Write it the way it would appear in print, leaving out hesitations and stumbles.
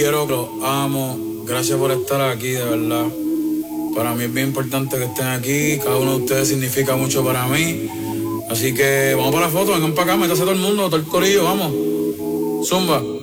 Quiero, los amo. Gracias por estar aquí, de verdad. Para mí es bien importante que estén aquí. Cada uno de ustedes significa mucho para mí. Así que vamos para la foto, vengan para acá, métase todo el mundo, todo el corillo, vamos. Zumba.